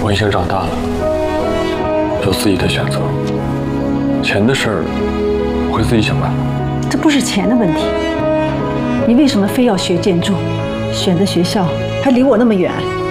我已经长大了，有自己的选择。钱的事儿，我会自己想办法。 这不是钱的问题，你为什么非要学建筑？选择学校还离我那么远？